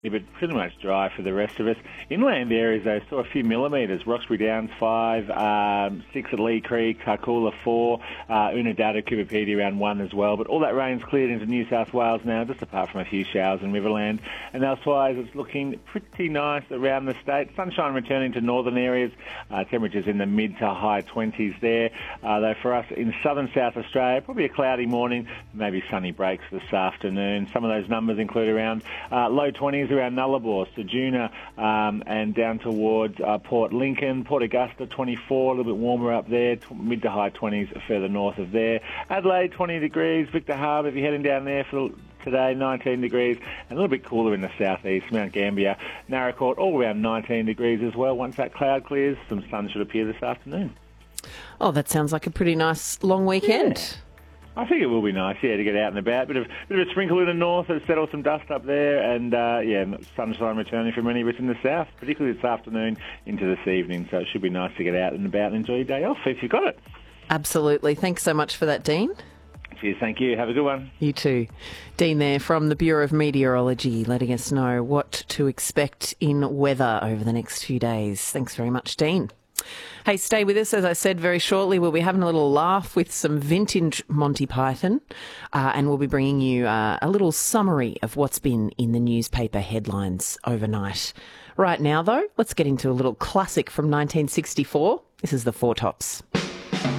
but pretty much dry for the rest of us. Inland areas, though, saw a few millimetres. Roxbury Downs 5, 6 at Lee Creek, Tarcoola 4, Unadilla, Cooperpedy around 1 as well. But all that rain's cleared into New South Wales now, just apart from a few showers in Riverland. And elsewise, it's looking pretty nice around the state. Sunshine returning to northern areas. Temperatures in the mid to high 20s there. Though for us in southern South Australia, probably a cloudy morning, maybe sunny breaks this afternoon. Some of those numbers include around low 20s around Nullarbor, Ceduna, and down towards Port Lincoln, Port Augusta 24, a little bit warmer up there, mid to high 20s further north of there. Adelaide 20 degrees, Victor Harbour if you're heading down there for today 19 degrees, and a little bit cooler in the southeast, Mount Gambier, Naracoorte all around 19 degrees as well. Once that cloud clears, some sun should appear this afternoon. Oh, that sounds like a pretty nice long weekend. Yeah. I think it will be nice, to get out and about. Bit of a sprinkle in the north, settle some dust up there, and sunshine returning for many of us in the south, particularly this afternoon into this evening. So it should be nice to get out and about and enjoy your day off if you've got it. Absolutely. Thanks so much for that, Dean. Cheers, thank you. Have a good one. You too. Dean there from the Bureau of Meteorology letting us know what to expect in weather over the next few days. Thanks very much, Dean. Hey, stay with us. As I said, very shortly we'll be having a little laugh with some vintage Monty Python, and we'll be bringing you a little summary of what's been in the newspaper headlines overnight. Right now, though, let's get into a little classic from 1964. This is the Four Tops.